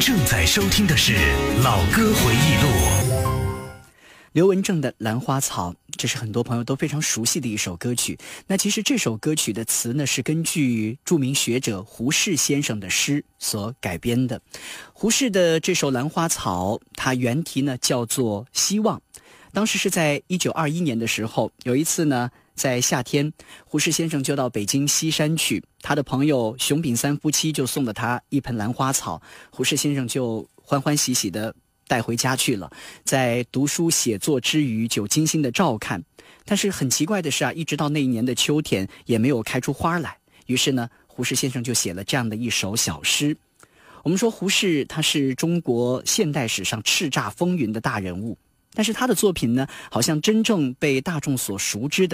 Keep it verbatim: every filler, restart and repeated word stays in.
正在收听的是老歌回忆录。 刘文正的《兰花草》，这是很多朋友都非常熟悉的一首歌曲。那其实这首歌曲的词呢，是根据著名学者胡适先生的诗所改编的。胡适的这首《兰花草》，它原题呢叫做《希望》。当时是在一九二一年的时候，有一次呢，在夏天，胡适先生就到北京西山去，他的朋友熊秉三夫妻就送了他一盆兰花草，胡适先生就欢欢喜喜的带回家去了，在读书写作之余就精心的照看。但是很奇怪的是啊，一直到那一年的秋天也没有开出花来。于是呢，胡适先生就写了这样的一首小诗。我们说胡适他是中国现代史上叱咤风云的大人物，但是他的作品呢，好像真正被大众所熟知的